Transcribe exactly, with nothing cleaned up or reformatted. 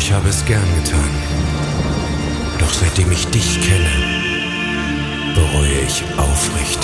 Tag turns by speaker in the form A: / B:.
A: Ich habe es gern getan. Doch seitdem ich dich kenne, bereue ich aufrichtig.